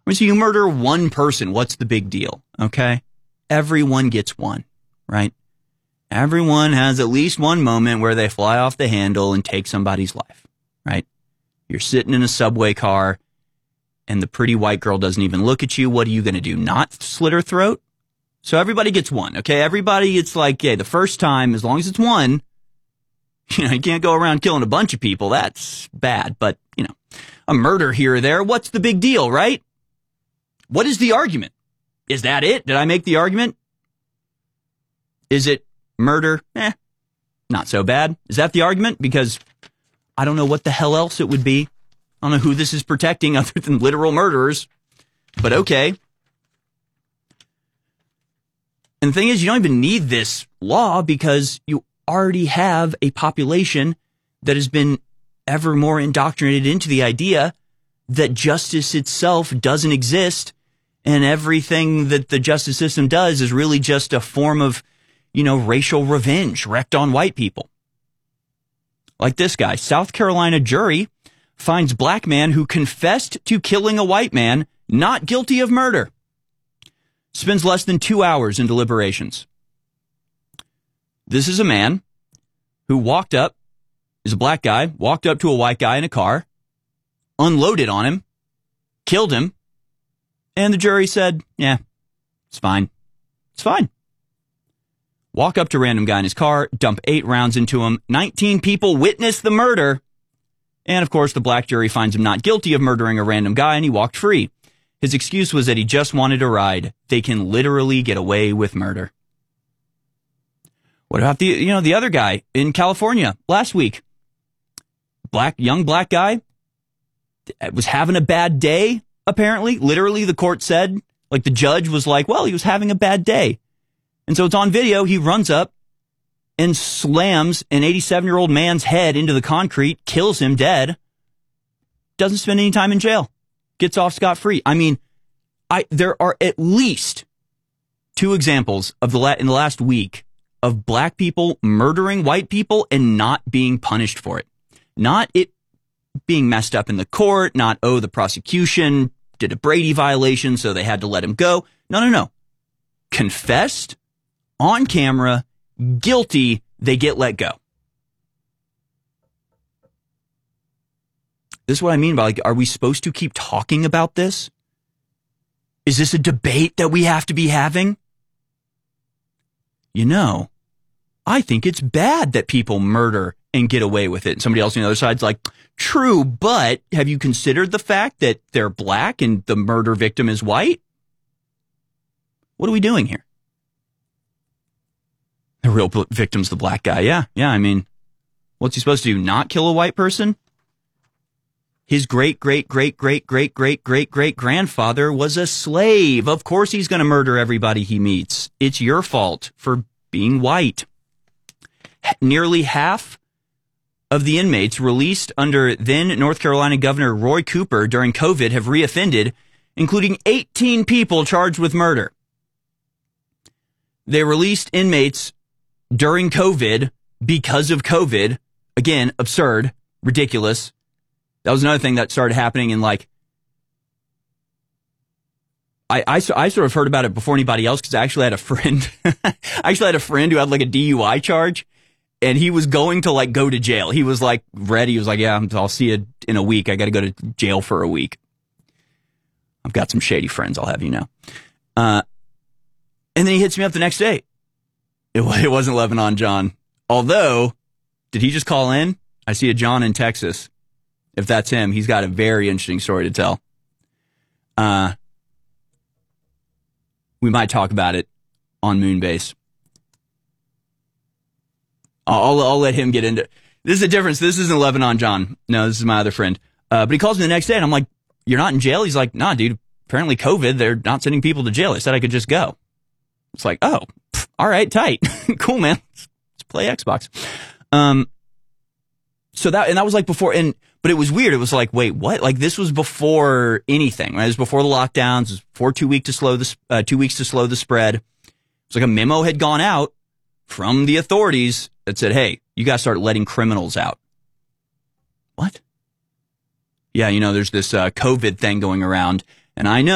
I mean, so you murder one person. What's the big deal? Okay. Everyone gets one, right? Everyone has at least one moment where they fly off the handle and take somebody's life, right? You're sitting in a subway car and the pretty white girl doesn't even look at you. What are you going to do? Not slit her throat? So everybody gets one, okay? Everybody, it's like, hey, the first time, as long as it's one, you can't go around killing a bunch of people. That's bad. But, a murder here or there, what's the big deal, right? What is the argument? Is that it? Did I make the argument? Is it murder? Not so bad. Is that the argument? Because I don't know what the hell else it would be. I don't know who this is protecting other than literal murderers. But okay. And the thing is, you don't even need this law because you already have a population that has been ever more indoctrinated into the idea that justice itself doesn't exist and everything that the justice system does is really just a form of, racial revenge wreaked on white people. Like this guy, South Carolina jury finds black man who confessed to killing a white man not guilty of murder. Spends less than 2 hours in deliberations. This is a man who is a black guy, walked up to a white guy in a car, unloaded on him, killed him, and the jury said, yeah, it's fine. It's fine. Walk up to a random guy in his car, dump 8 rounds into him. 19 people witnessed the murder. And of course, the black jury finds him not guilty of murdering a random guy, and he walked free. His excuse was that he just wanted a ride. They can literally get away with murder. What about the other guy in California last week? Young black guy was having a bad day, apparently. Literally, the court said, the judge was like, well, he was having a bad day. And so it's on video. He runs up and slams an 87-year-old man's head into the concrete, kills him dead, doesn't spend any time in jail, gets off scot-free. I mean, there are at least 2 examples in the last week of black people murdering white people and not being punished for it. Not it being messed up in the court, not, the prosecution did a Brady violation, so they had to let him go. No. Confessed, on camera, guilty, they get let go. This is what I mean by, are we supposed to keep talking about this? Is this a debate that we have to be having? I think it's bad that people murder and get away with it. And somebody else on the other side's like, true, but have you considered the fact that they're black and the murder victim is white? What are we doing here? The real victim's the black guy. Yeah. I mean, what's he supposed to do? Not kill a white person? His great-great-great-great-great-great-great-grandfather was a slave. Of course he's going to murder everybody he meets. It's your fault for being white. Nearly half of the inmates released under then North Carolina Governor Roy Cooper during COVID have reoffended, including 18 people charged with murder. They released inmates during COVID because of COVID. Again, absurd, ridiculous. That was another thing that started happening in I sort of heard about it before anybody else because I actually had a friend. Who had a DUI charge, and he was going to go to jail. He was ready. He was like, yeah, I'll see you in a week. I got to go to jail for a week. I've got some shady friends, I'll have you know. And then he hits me up the next day. It wasn't Lebanon John. Although, did he just call in? I see a John in Texas. If that's him, he's got a very interesting story to tell. We might talk about it on Moonbase. I'll let him get into. This is a difference. This isn't Lebanon John. No, this is my other friend. But he calls me the next day, and I'm like, "You're not in jail?" He's like, "Nah, dude. Apparently, COVID. They're not sending people to jail. They said I could just go." It's like, oh, all right, tight, cool, man. Let's play Xbox. So that was before, but it was weird. It was like, wait, what? This was before anything, right? It was before the lockdowns. It was before 2 weeks to slow the spread. It's like a memo had gone out from the authorities that said, hey, you got to start letting criminals out. What? Yeah, there's this COVID thing going around, and I know